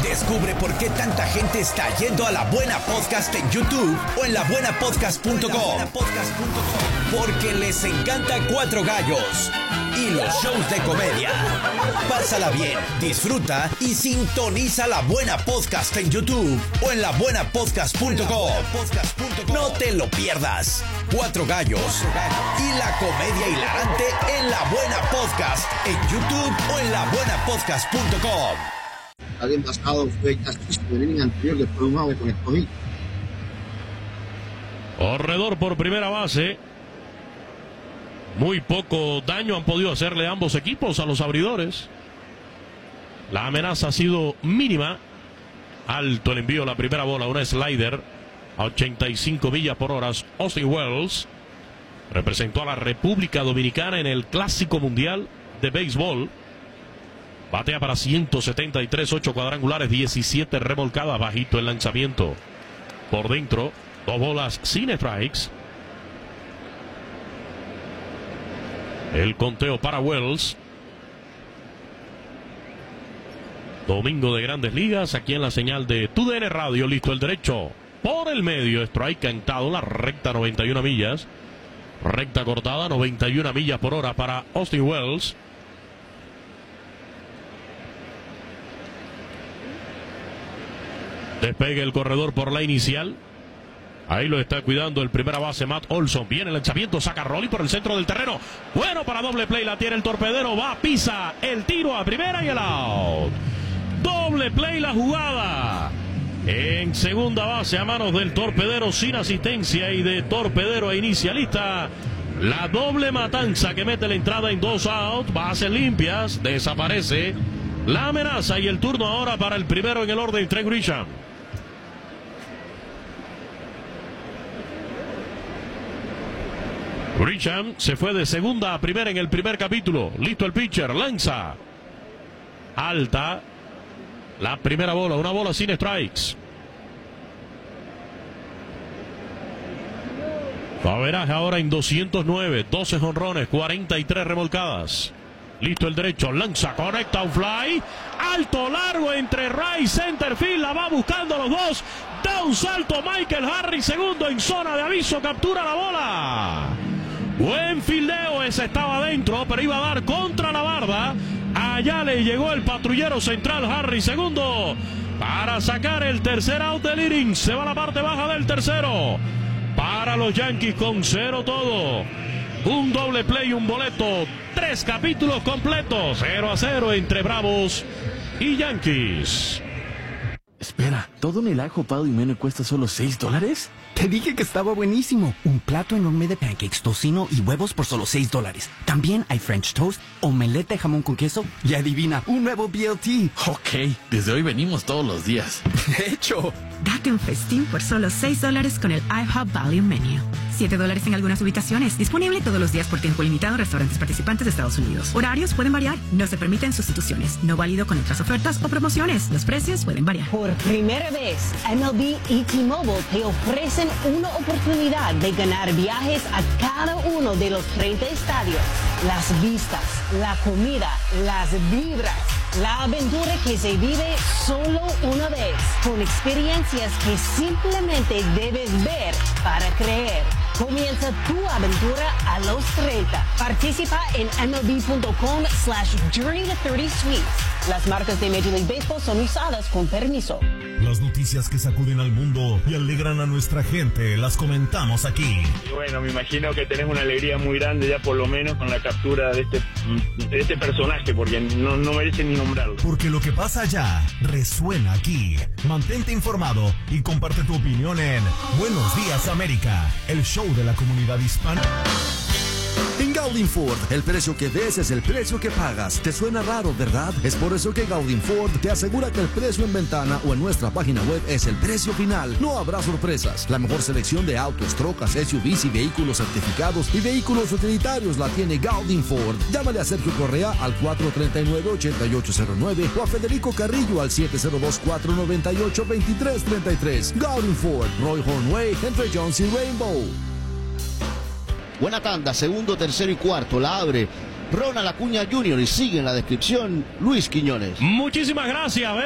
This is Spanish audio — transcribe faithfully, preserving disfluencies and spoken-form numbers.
Descubre por qué tanta gente está yendo a La Buena Podcast en YouTube o en la buena podcast punto com. Porque les encanta Cuatro Gallos y los shows de comedia. Pásala bien, disfruta y sintoniza La Buena Podcast en YouTube o en la buena podcast punto com. No te lo pierdas. Cuatro Gallos y la comedia hilarante en La Buena Podcast en YouTube o en la buena podcast punto com. Alguien basado fue el casquista del inning anterior, después un ave con escogido. Corredor por primera base. Muy poco daño han podido hacerle ambos equipos a los abridores. La amenaza ha sido mínima. Alto el envío, la primera bola, una slider a ochenta y cinco millas por hora. Austin Wells representó a la República Dominicana en el Clásico Mundial de Béisbol. Batea para ciento setenta y tres, ocho cuadrangulares, diecisiete remolcadas, bajito el lanzamiento. Por dentro, dos bolas sin strikes. El conteo para Wells. Domingo de Grandes Ligas, aquí en la señal de T U D N Radio, listo el derecho. Por el medio, strike cantado, la recta noventa y una millas. Recta cortada, noventa y una millas por hora para Austin Wells. Despegue el corredor por la inicial. Ahí lo está cuidando el primera base Matt Olson. Viene el lanzamiento, saca Rolly por el centro del terreno. Bueno para doble play, la tiene el torpedero. Va, pisa el tiro a primera y el out. Doble play la jugada. En segunda base a manos del torpedero sin asistencia y de torpedero a inicialista. La doble matanza que mete la entrada en dos outs. Bases limpias, desaparece la amenaza y el turno ahora para el primero en el orden, Trent Grisham. Grisham se fue de segunda a primera en el primer capítulo. Listo el pitcher, lanza. Alta. La primera bola, una bola sin strikes. Averaje ahora en doscientos nueve, doce jonrones, cuarenta y tres remolcadas. Listo el derecho, lanza, conecta un fly. Alto, largo entre right y center field. La va buscando los dos. Da un salto Michael Harris, segundo en zona de aviso, captura la bola. Buen fildeo, ese estaba adentro, pero iba a dar contra la barda. Allá le llegó el patrullero central Harris, segundo, para sacar el tercer out del inning. Se va a la parte baja del tercero. Para los Yankees con cero todo. Un doble play, un boleto, tres capítulos completos. cero a cero entre Bravos y Yankees. Espera, ¿todo en el ajo Pado y Mene cuesta solo seis dólares? Te dije que estaba buenísimo. Un plato enorme de pancakes, tocino y huevos por solo seis dólares. También hay French toast, omelette de jamón con queso y adivina, un nuevo B L T. Ok, desde hoy venimos todos los días. De hecho, date un festín por solo seis dólares con el IHOP Value Menu. siete dólares en algunas ubicaciones. Disponible todos los días por tiempo limitado en restaurantes participantes de Estados Unidos. Horarios pueden variar. No se permiten sustituciones. No válido con otras ofertas o promociones. Los precios pueden variar. Por primera vez, M L B y T-Mobile te ofrecen una oportunidad de ganar viajes a cada uno de los treinta estadios. Las vistas, la comida, las vibras, la aventura que se vive solo una vez, con experiencias que simplemente debes ver para creer. Comienza tu aventura a los treinta. Participa en mlb.com slash during the thirty suites. Las marcas de Major League Baseball son usadas con permiso. Las noticias que sacuden al mundo y alegran a nuestra gente, las comentamos aquí. Y bueno, me imagino que tenés una alegría muy grande ya por lo menos con la captura de este, de este personaje, porque no, no merece ni nombrarlo. Porque lo que pasa allá resuena aquí. Mantente informado y comparte tu opinión en Buenos Días América, el show de la comunidad hispana. En Gaudin Ford, el precio que ves es el precio que pagas. ¿Te suena raro, verdad? Es por eso que Gaudin Ford te asegura que el precio en ventana o en nuestra página web es el precio final. No habrá sorpresas. La mejor selección de autos, trocas, S U Vs y vehículos certificados y vehículos utilitarios la tiene Gaudin Ford. Llámale a Sergio Correa al cuatro tres nueve, ocho ocho cero nueve o a Federico Carrillo al siete cero dos, cuatro nueve ocho, dos tres tres tres. Gaudin Ford, Roy Hornway, entre Jones y Rainbow. Buena tanda, segundo, tercero y cuarto. La abre Ronald Acuña junior y sigue en la descripción Luis Quiñones. Muchísimas gracias.